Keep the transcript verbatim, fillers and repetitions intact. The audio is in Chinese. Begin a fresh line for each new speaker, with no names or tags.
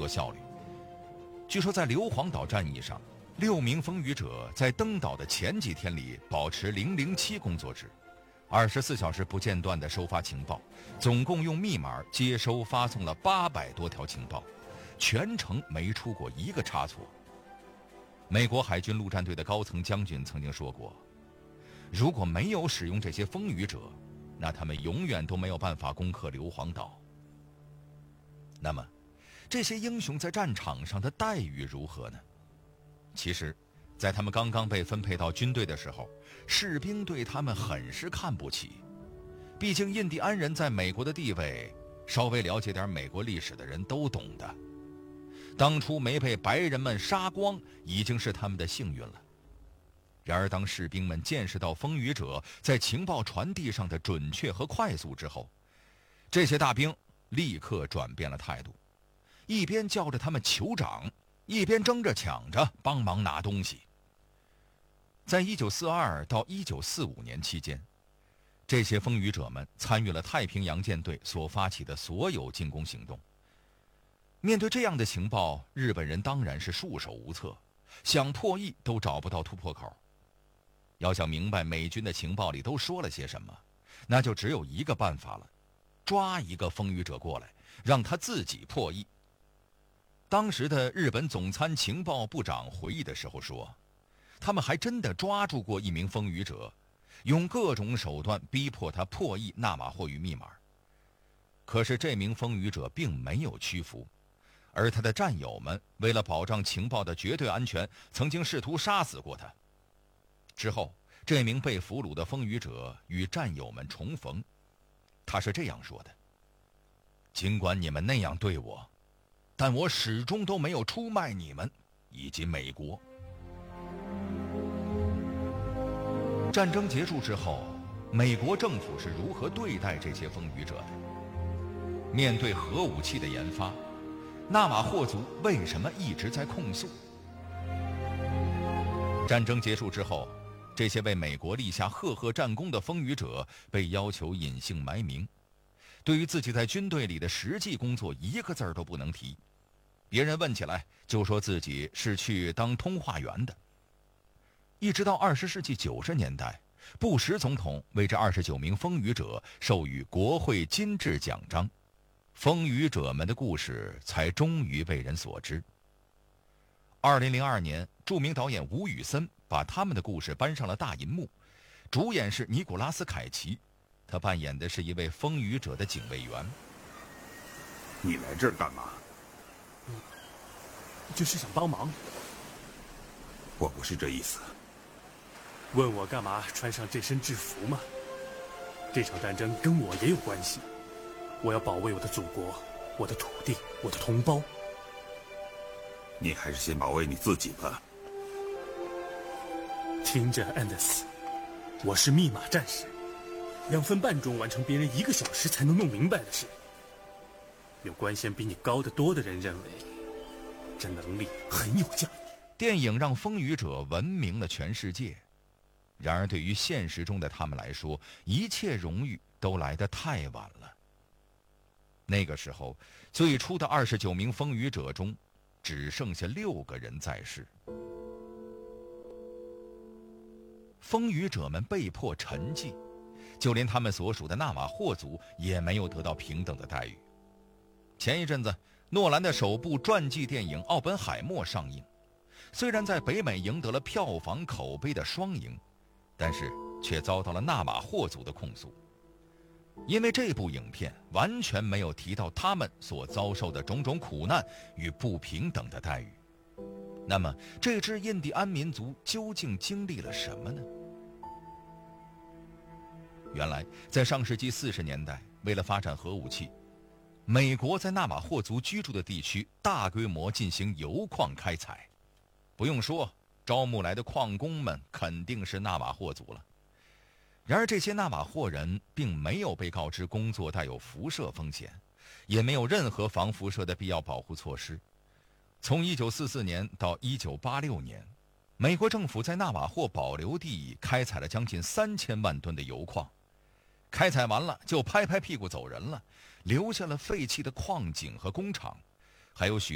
作效率。据说在硫磺岛战役上，六名风雨者在登岛的前几天里保持零零七工作制，二十四小时不间断地收发情报，总共用密码接收发送了八百多条情报，全程没出过一个差错。美国海军陆战队的高层将军曾经说过，如果没有使用这些风雨者，那他们永远都没有办法攻克硫磺岛。那么这些英雄在战场上的待遇如何呢？其实在他们刚刚被分配到军队的时候，士兵对他们很是看不起。毕竟印第安人在美国的地位，稍微了解点美国历史的人都懂的。当初没被白人们杀光，已经是他们的幸运了。然而当士兵们见识到风雨者在情报传递上的准确和快速之后，这些大兵立刻转变了态度，一边叫着他们酋长，一边争着抢着帮忙拿东西。在一九四二到一九四五年期间，这些风雨者们参与了太平洋舰队所发起的所有进攻行动。面对这样的情报，日本人当然是束手无策，想破译都找不到突破口。要想明白美军的情报里都说了些什么，那就只有一个办法了，抓一个风雨者过来，让他自己破译。当时的日本总参情报部长回忆的时候说，他们还真的抓住过一名风雨者，用各种手段逼迫他破译纳马霍语密码。可是这名风雨者并没有屈服，而他的战友们为了保障情报的绝对安全，曾经试图杀死过他。之后，这名被俘虏的风雨者与战友们重逢，他是这样说的：尽管你们那样对我，但我始终都没有出卖你们以及美国。战争结束之后，美国政府是如何对待这些风雨者的？面对核武器的研发，纳瓦霍族为什么一直在控诉？战争结束之后，这些为美国立下赫赫战功的风雨者被要求隐姓埋名，对于自己在军队里的实际工作一个字儿都不能提，别人问起来就说自己是去当通话员的。一直到二十世纪九十年代，布什总统为这二十九名风雨者授予国会金质奖章，风雨者们的故事才终于被人所知。二零零二年，著名导演吴宇森把他们的故事搬上了大银幕，主演是尼古拉斯凯奇，他扮演的是一位风雨者的警卫员。
你来这儿干嘛？
只是想帮忙。
我不是这意思。
问我干嘛穿上这身制服吗？这场战争跟我也有关系，我要保卫我的祖国，我的土地，我的同胞。
你还是先保卫你自己吧。
听着，安德斯，我是密码战士，两分半钟完成别人一个小时才能弄明白的事。有官衔比你高得多的人认为，这能力很有价值。
电影让风雨者闻名了全世界，然而对于现实中的他们来说，一切荣誉都来得太晚了。那个时候，最初的二十九名风雨者中，只剩下六个人在世。风雨者们被迫沉寂，就连他们所属的纳瓦霍族也没有得到平等的待遇。前一阵子，诺兰的首部传记电影《奥本海默》上映，虽然在北美赢得了票房口碑的双赢，但是却遭到了纳瓦霍族的控诉，因为这部影片完全没有提到他们所遭受的种种苦难与不平等的待遇。那么，这支印第安民族究竟经历了什么呢？原来，在上世纪四十年代，为了发展核武器，美国在纳瓦霍族居住的地区大规模进行油矿开采。不用说，招募来的矿工们肯定是纳瓦霍族了。然而这些纳瓦霍人并没有被告知工作带有辐射风险，也没有任何防辐射的必要保护措施。从一九四四年到一九八六年，美国政府在纳瓦霍保留地开采了将近三千万吨的油矿，开采完了就拍拍屁股走人了，留下了废弃的矿井和工厂，还有许